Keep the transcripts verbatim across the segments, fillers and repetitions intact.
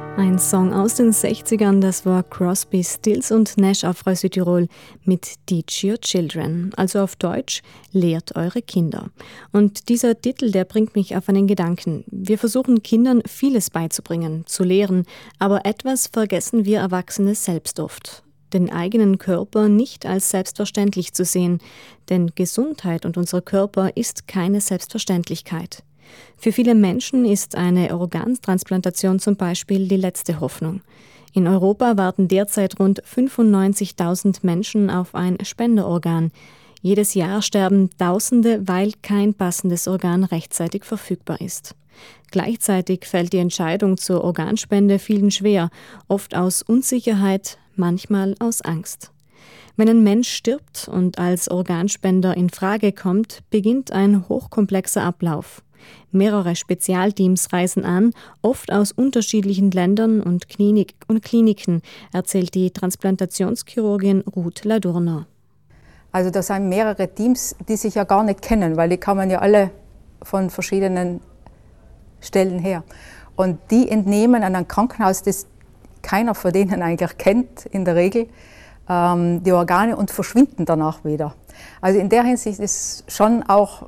Ein Song aus den sechzigern, das war Crosby, Stills und Nash auf Frei Südtirol mit Teach Your Children, also auf Deutsch, lehrt eure Kinder. Und dieser Titel, der bringt mich auf einen Gedanken. Wir versuchen Kindern vieles beizubringen, zu lehren, aber etwas vergessen wir Erwachsene selbst oft. Den eigenen Körper nicht als selbstverständlich zu sehen, denn Gesundheit und unser Körper ist keine Selbstverständlichkeit. Für viele Menschen ist eine Organtransplantation zum Beispiel die letzte Hoffnung. In Europa warten derzeit rund fünfundneunzigtausend Menschen auf ein Spenderorgan. Jedes Jahr sterben Tausende, weil kein passendes Organ rechtzeitig verfügbar ist. Gleichzeitig fällt die Entscheidung zur Organspende vielen schwer, oft aus Unsicherheit, manchmal aus Angst. Wenn ein Mensch stirbt und als Organspender in Frage kommt, beginnt ein hochkomplexer Ablauf. Mehrere Spezialteams reisen an, oft aus unterschiedlichen Ländern und, Klinik und Kliniken, erzählt die Transplantationschirurgin Ruth Ladurner. Also das sind mehrere Teams, die sich ja gar nicht kennen, weil die kommen ja alle von verschiedenen Stellen her. Und die entnehmen an ein Krankenhaus, das keiner von denen eigentlich kennt in der Regel, ähm, die Organe und verschwinden danach wieder. Also in der Hinsicht ist schon auch,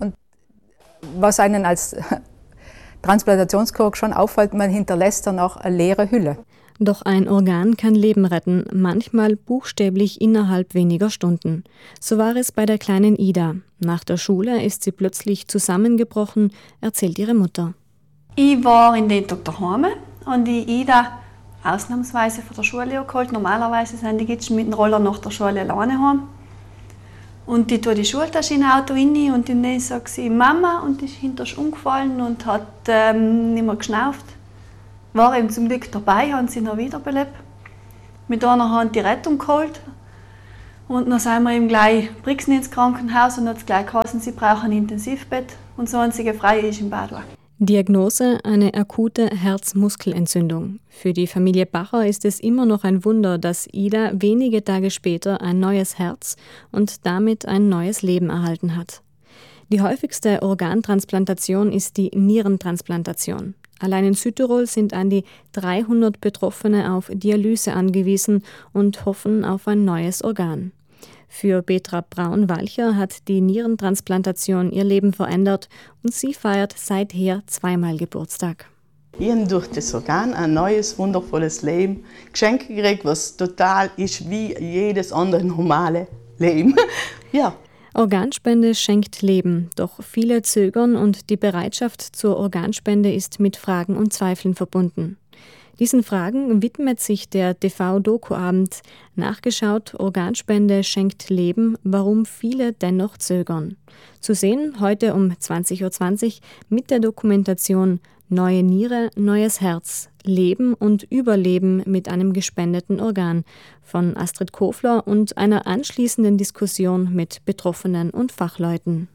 was einen als Transplantationschirurg schon auffällt, man hinterlässt danach eine leere Hülle. Doch ein Organ kann Leben retten, manchmal buchstäblich innerhalb weniger Stunden. So war es bei der kleinen Ida. Nach der Schule ist sie plötzlich zusammengebrochen, erzählt ihre Mutter. Ich war in den Tag daheim und die Ida ausnahmsweise von der Schule geholt. Normalerweise sind die Gitschen mit dem Roller nach der Schule alleine heim. Und die tue die Schultasche in das Auto rein und dann sagt sie Mama und ist hinterher umgefallen und hat ähm, nicht mehr geschnauft. War eben zum Glück dabei, haben sie noch wiederbelebt. Mit einer Hand die Rettung geholt. Und dann sind wir eben gleich Brixen ins Krankenhaus und hat es gleich geheißen, sie brauchen ein Intensivbett. Und das einzige Freie ist im Bad. Diagnose: eine akute Herzmuskelentzündung. Für die Familie Bacher ist es immer noch ein Wunder, dass Ida wenige Tage später ein neues Herz und damit ein neues Leben erhalten hat. Die häufigste Organtransplantation ist die Nierentransplantation. Allein in Südtirol sind an die dreihundert Betroffene auf Dialyse angewiesen und hoffen auf ein neues Organ. Für Petra Braun-Walcher hat die Nierentransplantation ihr Leben verändert und sie feiert seither zweimal Geburtstag. Ich habe durch das Organ ein neues, wundervolles Leben geschenkt gekriegt, was total ist wie jedes andere normale Leben. Ja. Organspende schenkt Leben, doch viele zögern und die Bereitschaft zur Organspende ist mit Fragen und Zweifeln verbunden. Diesen Fragen widmet sich der T V-Doku-Abend. Nachgeschaut, Organspende schenkt Leben, warum viele dennoch zögern. Zu sehen heute um zwanzig Uhr zwanzig mit der Dokumentation Neue Niere, neues Herz. Leben und Überleben mit einem gespendeten Organ von Astrid Kofler und einer anschließenden Diskussion mit Betroffenen und Fachleuten.